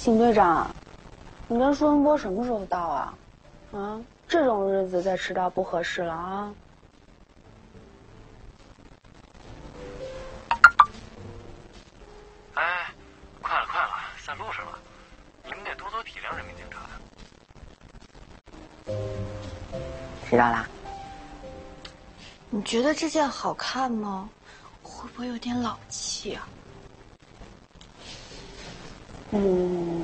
邢队长，你跟舒文波什么时候到啊？啊，这种日子再迟到不合适了啊。 哎，快了，散路上了，你们得多多体谅人民警察。 知道啦。 你觉得这件好看吗？会不会有点老气啊？ 嗯。